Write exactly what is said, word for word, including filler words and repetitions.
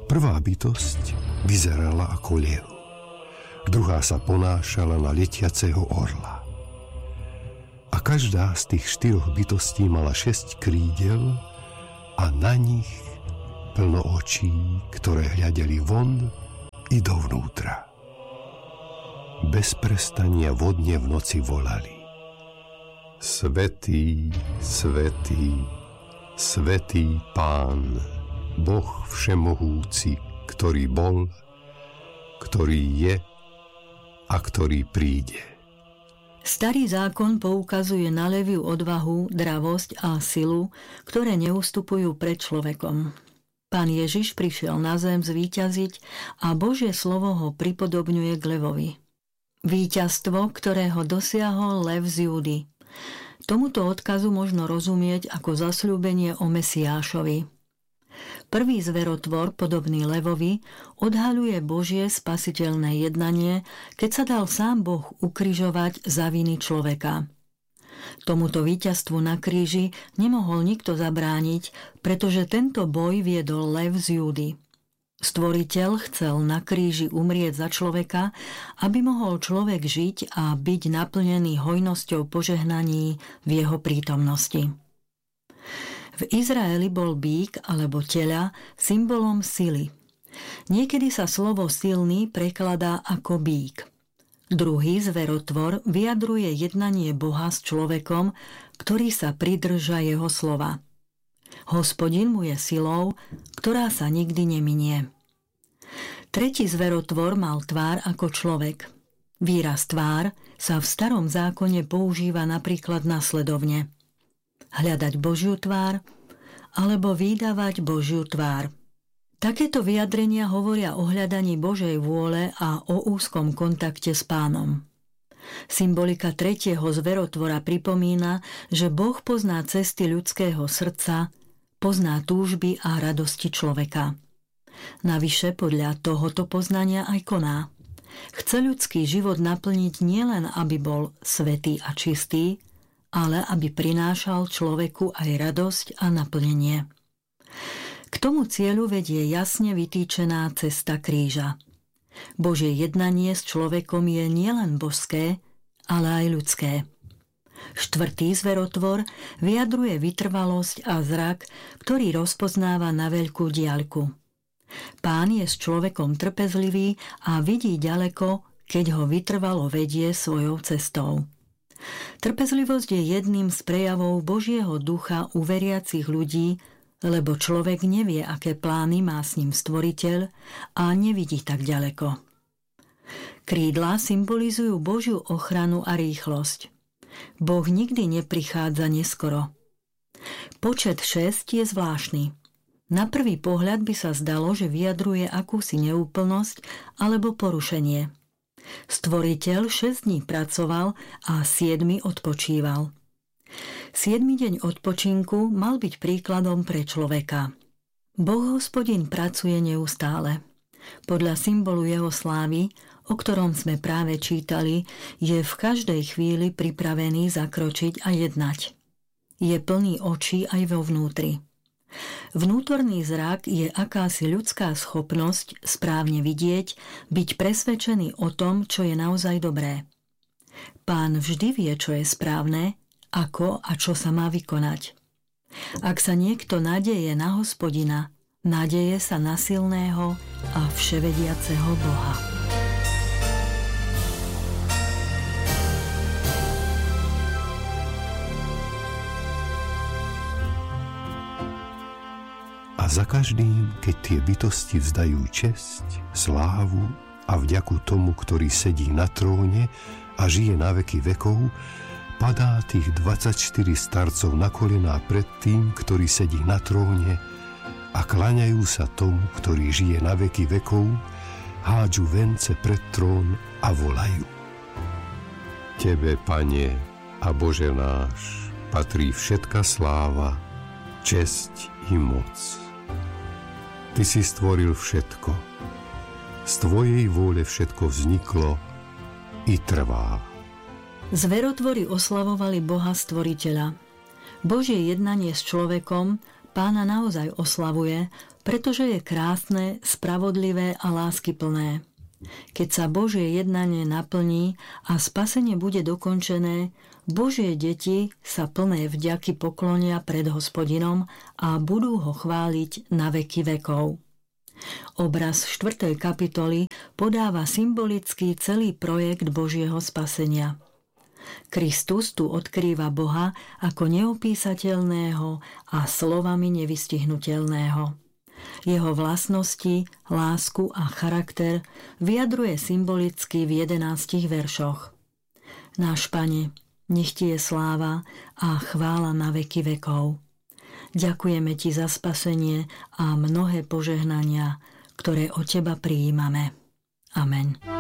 Prvá bytosť vyzerala ako lev, druhá sa ponášala na letiaceho orla. A každá z tých štyroch bytostí mala šesť krídel a na nich plno očí, ktoré hľadeli von i dovnútra. Bez prestania vodne v noci volali: Svätý, svätý, svätý Pán, Boh všemohúci, ktorý bol, ktorý je a ktorý príde. Starý zákon poukazuje na leviu odvahu, dravosť a silu, ktoré neustupujú pred človekom. Pán Ježiš prišiel na zem zvíťaziť a Božie slovo ho pripodobňuje k levovi. Víťazstvo, ktorého dosiahol lev z Júdy. Tomuto odkazu možno rozumieť ako zasľúbenie o Mesiášovi. Prvý zverotvor, podobný levovi, odhaľuje Božie spasiteľné jednanie, keď sa dal sám Boh ukrižovať za viny človeka. Tomuto víťazstvu na kríži nemohol nikto zabrániť, pretože tento boj viedol lev z Júdy. Stvoriteľ chcel na kríži umrieť za človeka, aby mohol človek žiť a byť naplnený hojnosťou požehnaní v jeho prítomnosti. V Izraeli bol bík alebo teľa symbolom sily. Niekedy sa slovo silný prekladá ako bík. Druhý zverotvor vyjadruje jednanie Boha s človekom, ktorý sa pridrža jeho slova. Hospodin mu je silou, ktorá sa nikdy neminie. Tretí zverotvor mal tvár ako človek. Výraz tvár sa v starom zákone používa napríklad nasledovne: hľadať Božiu tvár alebo vydávať Božiu tvár. Takéto vyjadrenia hovoria o hľadaní Božej vôle a o úzkom kontakte s Pánom. Symbolika tretieho zverotvora pripomína, že Boh pozná cesty ľudského srdca, pozná túžby a radosti človeka. Navyše podľa tohoto poznania aj koná. Chce ľudský život naplniť nielen, aby bol svätý a čistý, ale aby prinášal človeku aj radosť a naplnenie. K tomu cieľu vedie jasne vytýčená cesta kríža. Božie jednanie s človekom je nielen božské, ale aj ľudské. Štvrtý zverotvor vyjadruje vytrvalosť a zrak, ktorý rozpoznáva na veľkú diaľku. Pán je s človekom trpezlivý a vidí ďaleko, keď ho vytrvalo vedie svojou cestou. Trpezlivosť je jedným z prejavov Božieho ducha u veriacich ľudí, lebo človek nevie, aké plány má s ním Stvoriteľ a nevidí tak ďaleko. Krídla symbolizujú Božiu ochranu a rýchlosť. Boh nikdy neprichádza neskoro. Počet šesť je zvláštny. Na prvý pohľad by sa zdalo, že vyjadruje akúsi neúplnosť alebo porušenie. Stvoriteľ šesť dní pracoval a siedmy odpočíval. Siedmy deň odpočinku mal byť príkladom pre človeka. Boh Hospodin pracuje neustále. Podľa symbolu jeho slávy, o ktorom sme práve čítali, je v každej chvíli pripravený zakročiť a jednať. Je plný očí aj vo vnútri. Vnútorný zrak je akási ľudská schopnosť správne vidieť, byť presvedčený o tom, čo je naozaj dobré. Pán vždy vie, čo je správne, ako a čo sa má vykonať. Ak sa niekto nadeje na Hospodina, nadeje sa na silného a vševediaceho Boha. A za každým, keď tie bytosti vzdajú česť, slávu a vďaku tomu, ktorý sedí na tróne a žije na veky vekov, padá tých dvadsaťštyri starcov na kolená pred tým, ktorý sedí na tróne, a kláňajú sa tomu, ktorý žije na veky vekov, hádžu vence pred trón a volajú: Tebe, Pane a Bože náš, patrí všetka sláva, česť i moc. Ty si stvoril všetko. Z tvojej vôle všetko vzniklo i trvá. Zverotvory oslavovali Boha Stvoriteľa. Božie jednanie s človekom Pána naozaj oslavuje, pretože je krásne, spravodlivé a láskyplné. Keď sa Božie jednanie naplní a spasenie bude dokončené, Božie deti sa plné vďaky poklonia pred Hospodinom a budú ho chváliť na veky vekov. Obraz štvrtej kapitoly podáva symbolicky celý projekt Božieho spasenia. Kristus tu odkrýva Boha ako neopísateľného a slovami nevystihnutelného. Jeho vlastnosti, lásku a charakter vyjadruje symbolicky v jedenástich veršoch. Náš Pane, nech Ti je sláva a chvála na veky vekov. Ďakujeme Ti za spasenie a mnohé požehnania, ktoré od Teba prijímame. Amen.